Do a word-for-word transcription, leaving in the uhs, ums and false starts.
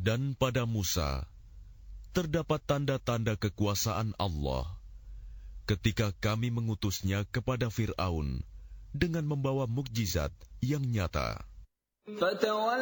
Dan pada Musa terdapat tanda-tanda kekuasaan Allah ketika kami mengutusnya kepada Fir'aun dengan membawa mukjizat yang nyata.